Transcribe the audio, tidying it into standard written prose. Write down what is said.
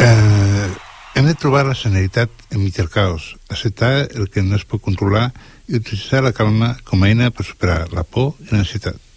Hem de trobar la serenitat enmig del caos, acceptar el que no es pot controlar i utilitzar la calma com a eina per superar la por i l'ansietat.